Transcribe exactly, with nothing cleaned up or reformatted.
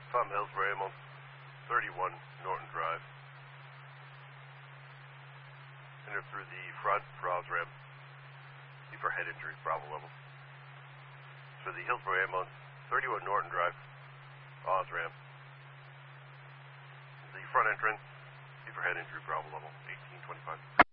Tom Hillsborough ambulance, thirty-one Norton Drive. Enter through the front for Osram. See for head injury, Bravo level. So the Hillsborough ambulance, thirty-one Norton Drive, Osram. The front entrance, see for head injury, Bravo level, eighteen twenty-five.